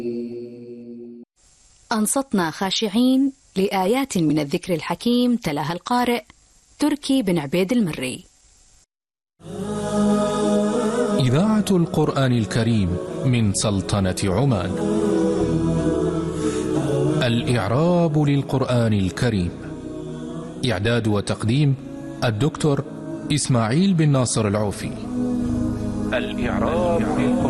أنصتنا خاشعين لآيات من الذكر الحكيم تلاها القارئ تركي بن عبيد المري. إذاعة القرآن الكريم من سلطنة عمان. الإعراب للقرآن الكريم. إعداد وتقديم الدكتور إسماعيل بن ناصر العوفي. الإعراب للقرآن